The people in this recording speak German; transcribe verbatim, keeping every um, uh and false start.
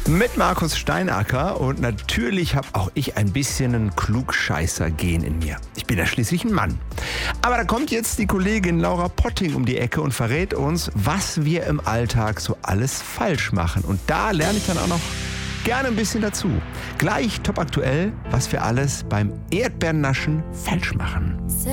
Mit Markus Steinacker und natürlich habe auch ich ein bisschen ein Klugscheißer-Gen in mir. Ich bin ja schließlich ein Mann. Aber da kommt jetzt die Kollegin Laura Potting um die Ecke und verrät uns, was wir im Alltag so alles falsch machen. Und da lerne ich dann auch noch gerne ein bisschen dazu. Gleich top aktuell, was wir alles beim Erdbeernaschen falsch machen.